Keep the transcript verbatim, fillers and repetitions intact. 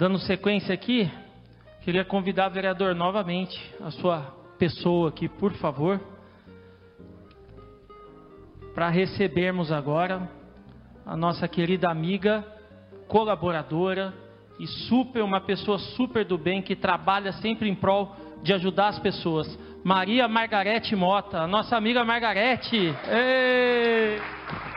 Dando sequência aqui, queria convidar o vereador novamente, a sua pessoa aqui, por favor, para recebermos agora a nossa querida amiga, colaboradora e super, uma pessoa super do bem, que trabalha sempre em prol de ajudar as pessoas, Maria Margarete Mota, a nossa amiga Margarete. Ei!